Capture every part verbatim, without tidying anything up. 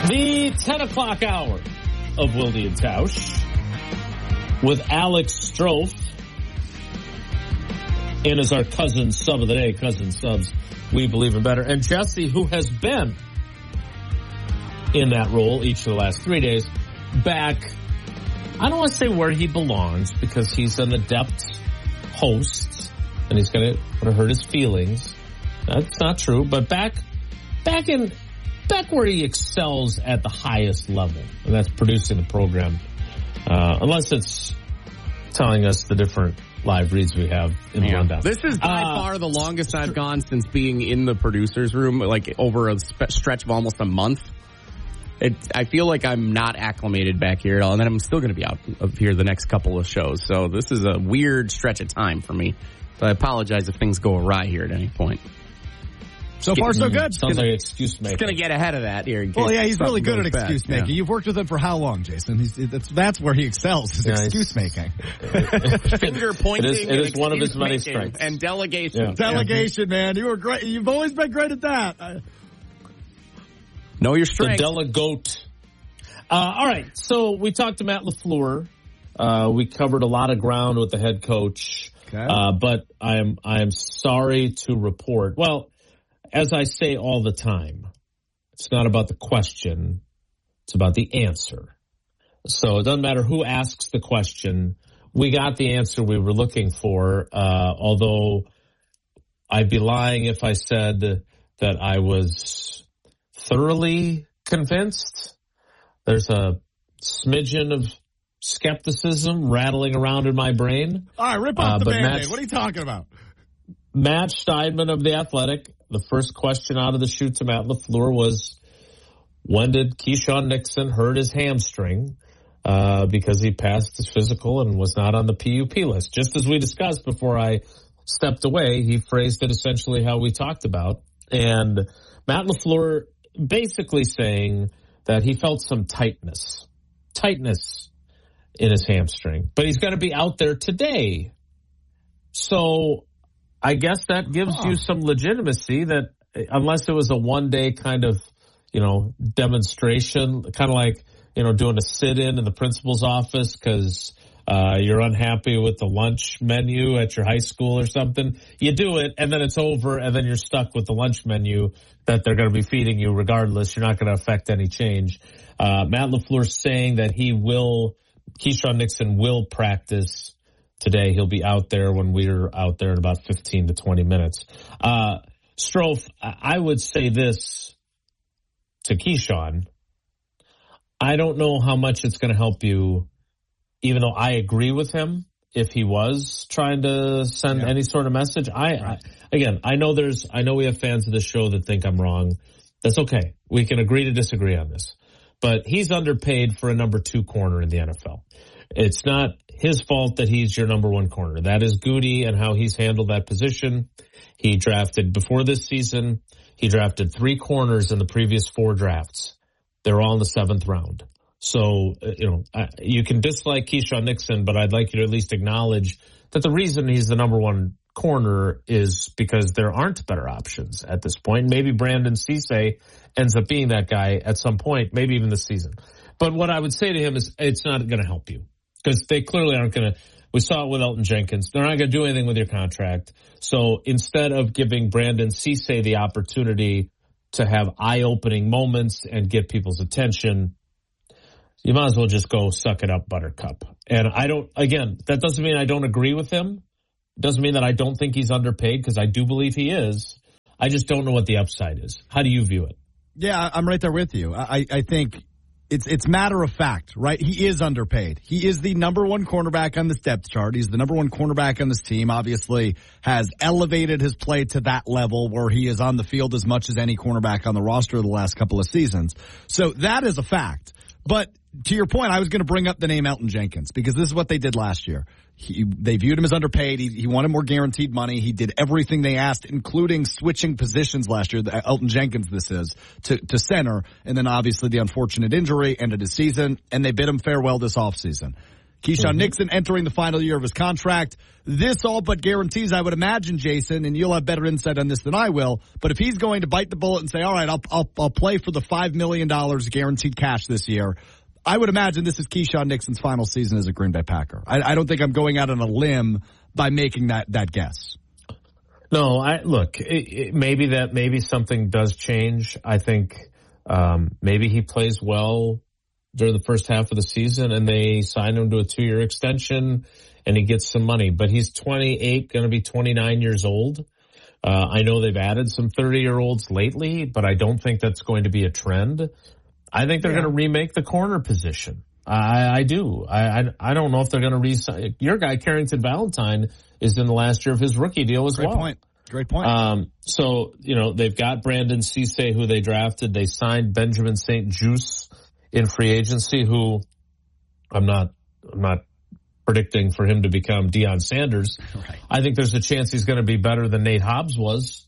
The ten o'clock hour of Wilde and Tausch with Alex Strofe in as our cousin sub of the day, cousin subs, we believe in better. And Jesse, who has been in that role each of the last three days, back, I don't want to say where he belongs because he's an adept host and he's going to hurt his feelings. That's not true, but back, back in, back where he excels at the highest level, and that's producing the program, uh, unless it's telling us the different live reads we have in the rundown. This is by uh, far the longest I've gone since being in the producer's room, like over a spe- stretch of almost a month. It, I feel like I'm not acclimated back here at all, and then I'm still going to be out of here the next couple of shows. So this is a weird stretch of time for me. So I apologize if things go awry here at any point. So far, so good. Sounds like excuse making. He's going to get ahead of that here. In case well, yeah, he's really good at excuse bad. making. Yeah. You've worked with him for how long, Jason? He's, that's, that's where he excels, is yeah, excuse making. Finger pointing. It is, it is one of his many strengths. And delegation. Yeah. Delegation, man. You were great. You've always been great at that. I... Know your The strengths. delegote. Uh, all right, so we talked to Matt LaFleur. Uh, we covered a lot of ground with the head coach. Okay. Uh, but I am I am sorry to report. Well, as I say all the time, it's not about the question, it's about the answer. So it doesn't matter who asks the question. We got the answer we were looking for, uh, although I'd be lying if I said that I was thoroughly convinced. There's a smidgen of skepticism rattling around in my brain. All right, rip off uh, the but Band-Aid. Matt, what are you talking about? Matt Steinman of The Athletic, the first question out of the chute to Matt LaFleur was, when did Keyshawn Nixon hurt his hamstring uh, because he passed his physical and was not on the P U P list? Just as we discussed before I stepped away, he phrased it essentially how we talked about. And Matt LaFleur basically saying that he felt some tightness, tightness in his hamstring, but he's got to be out there today. So I guess that gives huh. you some legitimacy that unless it was a one day kind of, you know, demonstration, kind of like, you know, doing a sit-in in the principal's office because uh, you're unhappy with the lunch menu at your high school or something. You do it, and then it's over, and then you're stuck with the lunch menu that they're going to be feeding you regardless. You're not going to affect any change. Uh, Matt LaFleur saying that he will, Keyshawn Nixon will practice today. He'll be out there when we're out there in about fifteen to twenty minutes. Uh, Strofe, I would say this to Keyshawn. I don't know how much it's going to help you, even though I agree with him if he was trying to send yeah. any sort of message. I, right. I again, I know there's, I know we have fans of the show that think I'm wrong. That's okay. We can agree to disagree on this. But he's underpaid for a number two corner in the N F L. It's not his fault that he's your number one corner. That is Goody and how he's handled that position. He drafted before this season. He drafted three corners in the previous four drafts. They're all in the seventh round. So, you know, you can dislike Keyshawn Nixon, but I'd like you to at least acknowledge that the reason he's the number one corner is because there aren't better options at this point. Maybe Brandon Cisse ends up being that guy at some point, maybe even this season. But what I would say to him is it's not going to help you because they clearly aren't going to. We saw it with Elton Jenkins. They're not going to do anything with your contract. So instead of giving Brandon Cisse the opportunity to have eye-opening moments and get people's attention, you might as well just go suck it up, Buttercup. And I don't, again, that doesn't mean I don't agree with him. It doesn't mean that I don't think he's underpaid because I do believe he is. I just don't know what the upside is. How do you view it? Yeah, I'm right there with you. I, I think it's it's matter of fact, right? He is underpaid. He is the number one cornerback on this depth chart. He's the number one cornerback on this team. Obviously has elevated his play to that level where he is on the field as much as any cornerback on the roster the last couple of seasons. So that is a fact. But to your point, I was going to bring up the name Elton Jenkins because this is what they did last year. He, they viewed him as underpaid. He, he wanted more guaranteed money. He did everything they asked, including switching positions last year. Elton Jenkins, this is, to, to center. And then obviously the unfortunate injury ended his season, and they bid him farewell this offseason. Keyshawn mm-hmm. Nixon entering the final year of his contract. This all but guarantees, I would imagine, Jason, and you'll have better insight on this than I will, but if he's going to bite the bullet and say, all right, I'll, I'll, I'll play for the five million dollars guaranteed cash this year, I would imagine this is Keyshawn Nixon's final season as a Green Bay Packer. I, I don't think I'm going out on a limb by making that, that guess. No, I look, it, it, maybe that, maybe something does change. I think, um, maybe he plays well during the first half of the season and they sign him to a two year extension and he gets some money, but he's twenty-eight, going to be twenty-nine years old. Uh, I know they've added some thirty year olds lately, but I don't think that's going to be a trend. I think they're yeah. going to remake the corner position. I, I do. I, I, I don't know if they're going to re-sign. Your guy, Carrington Valentine, is in the last year of his rookie deal as Great well. Great point. Great point. Um, so, you know, they've got Brandon Cisse, who they drafted. They signed Benjamin Saint Juste in free agency, who I'm not, I'm not predicting for him to become Deion Sanders. Right. I think there's a chance he's going to be better than Nate Hobbs was.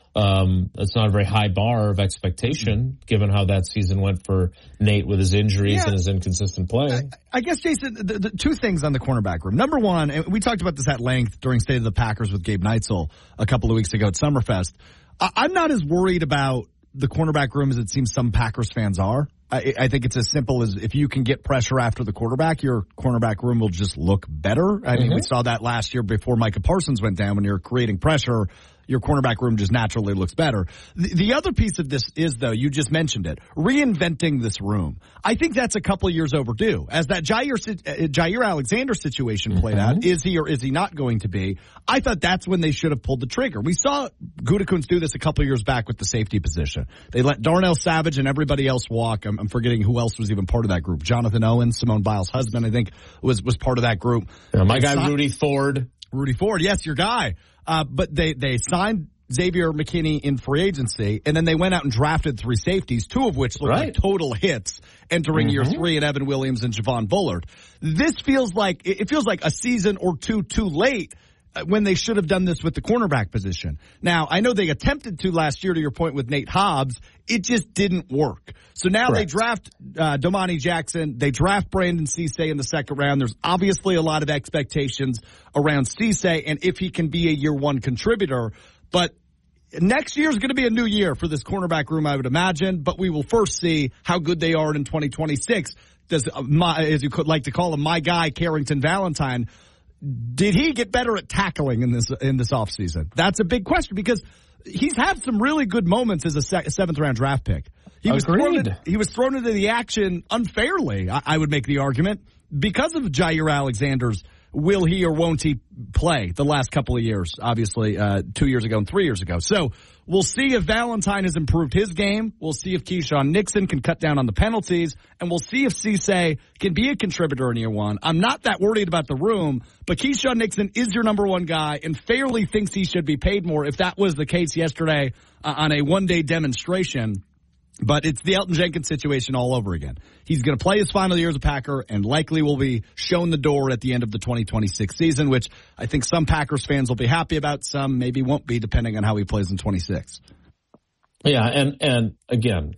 Um, it's not a very high bar of expectation, given how that season went for Nate with his injuries yeah. and his inconsistent play. I, I guess, Jason, the, the two things on the cornerback room. Number one, and we talked about this at length during State of the Packers with Gabe Neitzel a couple of weeks ago at Summerfest. I, I'm not as worried about the cornerback room as it seems some Packers fans are. I, I think it's as simple as if you can get pressure after the quarterback, your cornerback room will just look better. I mm-hmm. mean, we saw that last year before Micah Parsons went down. When you're creating pressure, your cornerback room just naturally looks better. The, the other piece of this is, though, you just mentioned it, reinventing this room. I think that's a couple of years overdue. As that Jair, uh, Jair Alexander situation played mm-hmm. out, is he or is he not going to be? I thought that's when they should have pulled the trigger. We saw Gutekunst do this a couple of years back with the safety position. They let Darnell Savage and everybody else walk. I'm, I'm forgetting who else was even part of that group. Jonathan Owens, Simone Biles' husband, I think, was, was part of that group. Yeah, my guy, signed, Rudy Ford. Rudy Ford, yes, your guy. Uh, but they, they signed Xavier McKinney in free agency, and then they went out and drafted three safeties, two of which look right. like total hits entering mm-hmm. year three, and Evan Williams and Javon Bullard. This feels like, it feels like a season or two too late when they should have done this with the cornerback position. Now, I know they attempted to last year, to your point with Nate Hobbs. It just didn't work. So now Correct. they draft uh, Domani Jackson. They draft Brandon Cisse in the second round. There's obviously a lot of expectations around Cisse and if he can be a year one contributor. But next year is going to be a new year for this cornerback room, I would imagine. But we will first see how good they are in twenty twenty-six. Does my, as you could like to call him, my guy, Carrington Valentine, did he get better at tackling in this in this offseason? That's a big question because he's had some really good moments as a se- seventh round draft pick. He was Agreed. thrown in, he was thrown into the action unfairly, I, I would make the argument, because of Jair Alexander's will he or won't he play the last couple of years, obviously uh, two years ago and three years ago. So we'll see if Valentine has improved his game. We'll see if Keyshawn Nixon can cut down on the penalties. And we'll see if Cisse can be a contributor in year one. I'm not that worried about the room, but Keyshawn Nixon is your number one guy and fairly thinks he should be paid more if that was the case yesterday uh, on a one-day demonstration. But it's the Elgton Jenkins situation all over again. He's going to play his final year as a Packer and likely will be shown the door at the end of the twenty twenty-six season, which I think some Packers fans will be happy about. Some maybe won't be, depending on how he plays in twenty-six. Yeah, and, and again,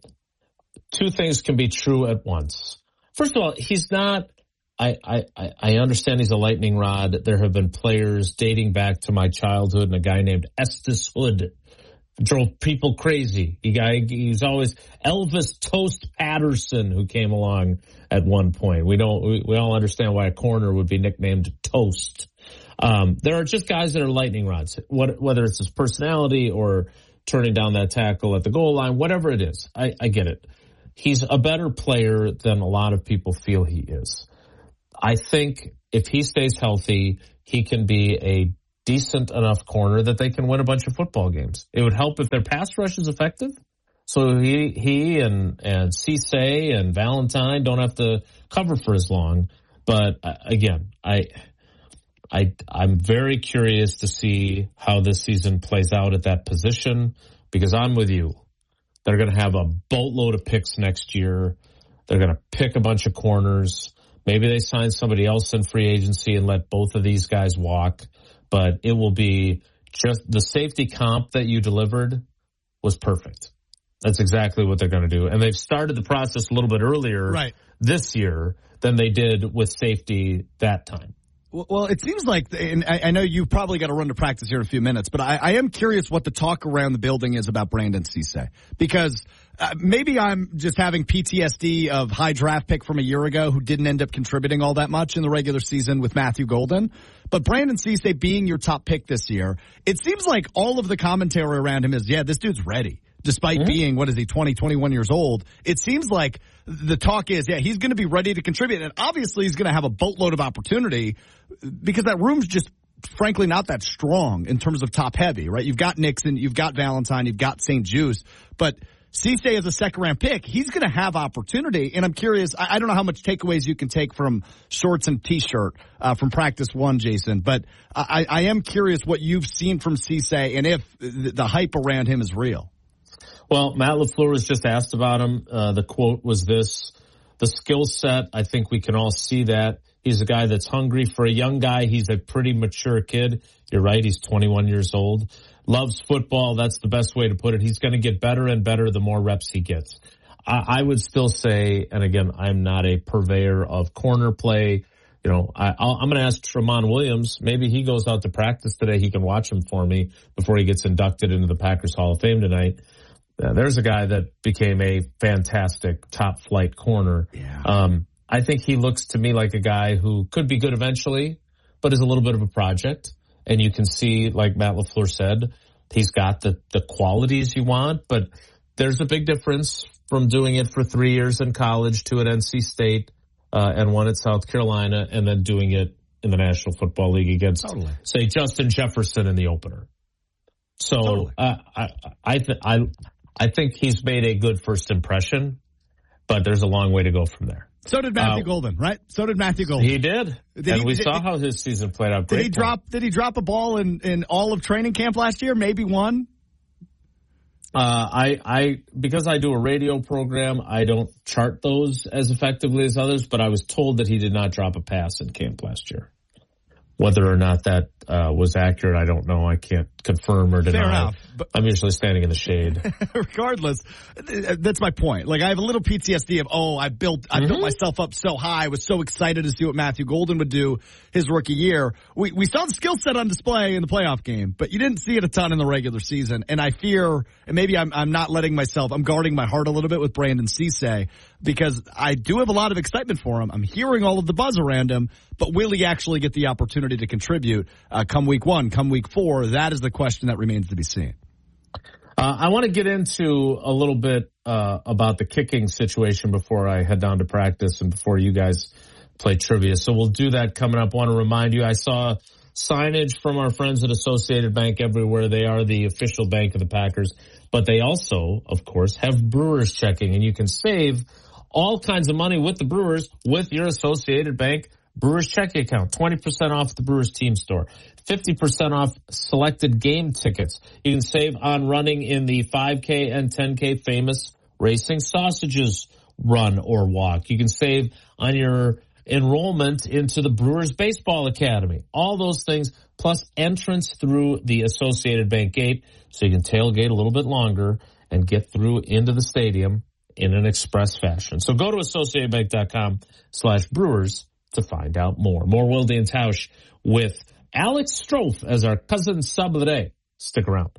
two things can be true at once. First of all, he's not, I, I, I understand he's a lightning rod. There have been players dating back to my childhood and a guy named Estes Hood drove people crazy. He guy, he's always Elvis Toast Patterson, who came along at one point. We don't, we, we all understand why a corner would be nicknamed Toast. Um, there are just guys that are lightning rods, what, whether it's his personality or turning down that tackle at the goal line, whatever it is. I, I get it. He's a better player than a lot of people feel he is. I think if he stays healthy, he can be a decent enough corner that they can win a bunch of football games. It would help if their pass rush is effective. So he he and and Cisse and Valentine don't have to cover for as long. But uh, again, I I I'm very curious to see how this season plays out at that position, because I'm with you. They're going to have a boatload of picks next year. They're going to pick a bunch of corners. Maybe they sign somebody else in free agency and let both of these guys walk. But it will be just the safety comp that you delivered was perfect. That's exactly what they're going to do. And they've started the process a little bit earlier right. this year than they did with safety that time. Well, it seems like, and I know you've probably got to run to practice here in a few minutes, but I, I am curious what the talk around the building is about Brandon Cisse. Because uh, maybe I'm just having P T S D of high draft pick from a year ago who didn't end up contributing all that much in the regular season with Matthew Golden. But Brandon Cisse being your top pick this year, it seems like all of the commentary around him is, yeah, this dude's ready. Despite mm-hmm. being, what is he, twenty, twenty-one years old, it seems like the talk is, yeah, he's going to be ready to contribute. And obviously he's going to have a boatload of opportunity because that room's just, frankly, not that strong in terms of top heavy, right? You've got Nixon, you've got Valentine, you've got Saint Juste. But Cisse as a second-round pick, he's going to have opportunity. And I'm curious, I, I don't know how much takeaways you can take from shorts and T-shirt uh, from practice one, Jason. But I, I am curious what you've seen from Cisse and if the, the hype around him is real. Well, Matt LaFleur was just asked about him. Uh, the quote was this: the skill set, I think we can all see that. He's a guy that's hungry. For a young guy, he's a pretty mature kid. You're right, he's twenty-one years old. Loves football, that's the best way to put it. He's going to get better and better the more reps he gets. I, I would still say, and again, I'm not a purveyor of corner play. You know, I, I'll, I'm going to ask Tramon Williams. Maybe he goes out to practice today. He can watch him for me before he gets inducted into the Packers Hall of Fame tonight. Uh, there's a guy that became a fantastic top flight corner. Yeah. Um, I think he looks to me like a guy who could be good eventually, but is a little bit of a project. And you can see, like Matt LaFleur said, he's got the, the qualities you want, but there's a big difference from doing it for three years in college, two at N C State, uh, and one at South Carolina, and then doing it in the National Football League against, totally. say, Justin Jefferson in the opener. So totally. uh, I, I, th- I, I think he's made a good first impression, but there's a long way to go from there. So did Matthew uh, Golden, right? So did Matthew Golden. He did. did and he, we did, saw how his season played out. Did Great he drop Did he drop a ball in, in all of training camp last year? Maybe one? Uh, I, I, because I do a radio program, I don't chart those as effectively as others, but I was told that he did not drop a pass in camp last year. Whether or not that uh, was accurate, I don't know. I can't confirm or deny. Fair enough. But I'm usually standing in the shade. Regardless, that's my point. Like, I have a little P T S D of, oh, I built I mm-hmm. built myself up so high. I was so excited to see what Matthew Golden would do his rookie year. We we saw the skill set on display in the playoff game, but you didn't see it a ton in the regular season. And I fear, and maybe I'm I'm not letting myself, I'm guarding my heart a little bit with Brandon Cisse, because I do have a lot of excitement for him. I'm hearing all of the buzz around him, but will he actually get the opportunity to contribute uh, come week one, come week four? That is the question that remains to be seen. Uh, I want to get into a little bit uh, about the kicking situation before I head down to practice and before you guys play trivia. So we'll do that coming up. I want to remind you, I saw signage from our friends at Associated Bank everywhere. They are the official bank of the Packers, but they also, of course, have Brewers checking, and you can save all kinds of money with the Brewers with your Associated Bank Brewers checking account. twenty percent off the Brewers team store. fifty percent off selected game tickets. You can save on running in the five K and ten K famous Racing Sausages run or walk. You can save on your enrollment into the Brewers Baseball Academy. All those things, plus entrance through the Associated Bank gate, so you can tailgate a little bit longer and get through into the stadium in an express fashion. So go to associatedbank.com slash brewers to find out more. More Wilde and Tausch with Alex Strofe as our cousin sub of the day. Stick around.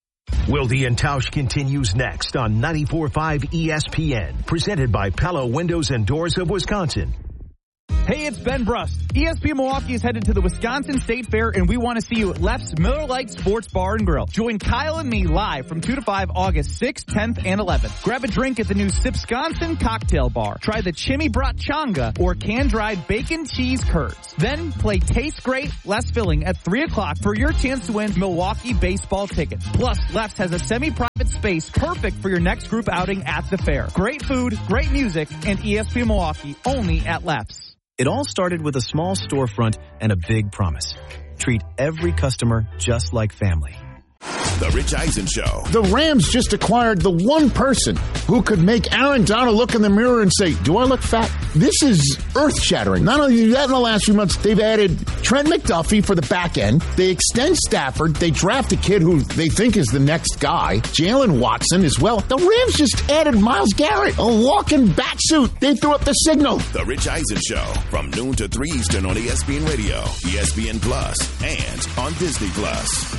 Wilde and Tausch continues next on ninety-four point five E S P N, presented by Pella Windows and Doors of Wisconsin. Hey, it's Ben Brust. E S P N Milwaukee is headed to the Wisconsin State Fair, and we want to see you at Leff's Miller Lite Sports Bar and Grill. Join Kyle and me live from two to five, August sixth, tenth, and eleventh. Grab a drink at the new Sipsconsin Cocktail Bar. Try the Chimmy Brat Changa or can-dried bacon cheese curds. Then play Taste Great, Less Filling at three o'clock for your chance to win Milwaukee baseball tickets. Plus, Leff's has a semi-private space perfect for your next group outing at the fair. Great food, great music, and E S P N Milwaukee only at Leff's. It all started with a small storefront and a big promise. Treat every customer just like family. The Rich Eisen Show. The Rams just acquired the one person who could make Aaron Donald look in the mirror and say, do I look fat? this is earth-shattering. Not only do that in the last few months, they've added Trent McDuffie for the back end. They extend Stafford. They draft a kid who they think is the next guy, Jalen Watson as well. The Rams just added Myles Garrett, a walking bat suit. They threw up the signal. The Rich Eisen Show, from noon to three Eastern on E S P N Radio, E S P N Plus, and on Disney Plus.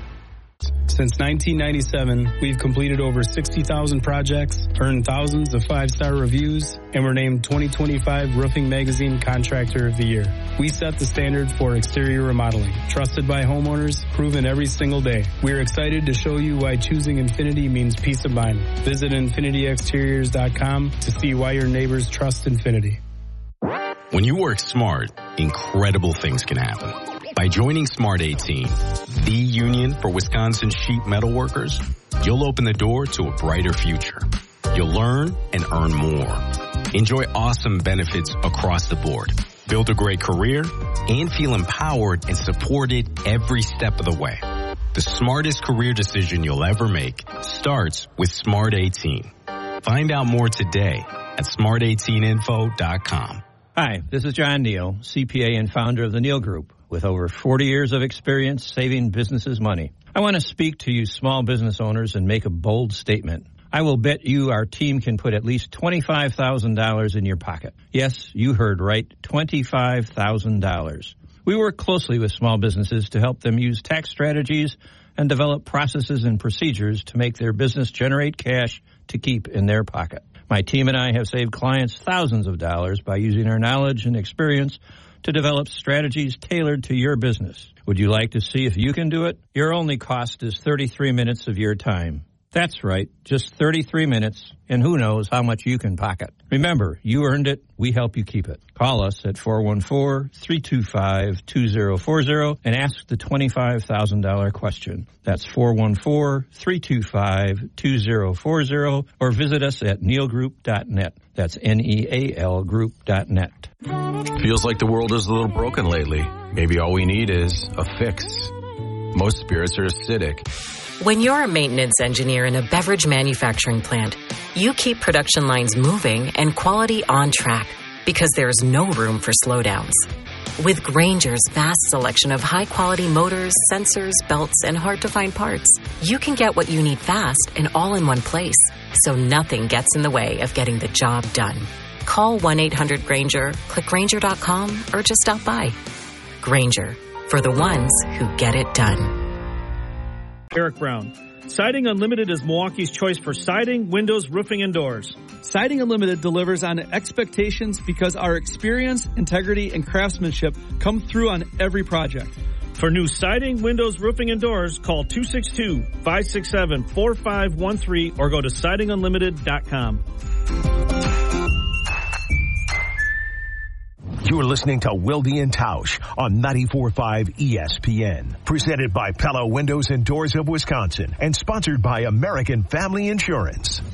Since nineteen ninety-seven, we've completed over sixty thousand projects, earned thousands of five-star reviews, and were named twenty twenty-five Roofing Magazine Contractor of the Year. We set the standard for exterior remodeling, trusted by homeowners, proven every single day. We're excited to show you why choosing Infinity means peace of mind. Visit infinity exteriors dot com to see why your neighbors trust Infinity. When you work smart, incredible things can happen. By joining Smart eighteen, the union for Wisconsin sheet metal workers, you'll open the door to a brighter future. You'll learn and earn more. Enjoy awesome benefits across the board. Build a great career and feel empowered and supported every step of the way. The smartest career decision you'll ever make starts with Smart eighteen. Find out more today at smart eighteen info dot com. Hi, this is John Neal, C P A and founder of the Neal Group, with over forty years of experience saving businesses money. I want to speak to you small business owners and make a bold statement. I will bet you our team can put at least twenty-five thousand dollars in your pocket. Yes, you heard right, twenty-five thousand dollars. We work closely with small businesses to help them use tax strategies and develop processes and procedures to make their business generate cash to keep in their pocket. My team and I have saved clients thousands of dollars by using our knowledge and experience to develop strategies tailored to your business. Would you like to see if you can do it? Your only cost is thirty-three minutes of your time. That's right, just thirty-three minutes, and who knows how much you can pocket. Remember, you earned it, we help you keep it. Call us at four one four, three two five, two zero four zero and ask the twenty-five thousand dollars question. That's four one four, three two five, two zero four zero, or visit us at neal group dot net. That's N E A L group dot net. Feels like the world is a little broken lately. Maybe all we need is a fix. Most spirits are acidic. When you're a maintenance engineer in a beverage manufacturing plant, you keep production lines moving and quality on track because there's no room for slowdowns. With Grainger's vast selection of high-quality motors, sensors, belts, and hard-to-find parts, you can get what you need fast and all in one place, so nothing gets in the way of getting the job done. Call one eight hundred Grainger, click Grainger dot com, or just stop by. Grainger, for the ones who get it done. Eric Brown. Siding Unlimited is Milwaukee's choice for siding, windows, roofing, and doors. Siding Unlimited delivers on expectations because our experience, integrity, and craftsmanship come through on every project. For new siding, windows, roofing, and doors, call two six two, five six seven, four five one three or go to siding unlimited dot com. You're listening to Wilde and Tausch on ninety-four point five E S P N. Presented by Pella Windows and Doors of Wisconsin and sponsored by American Family Insurance.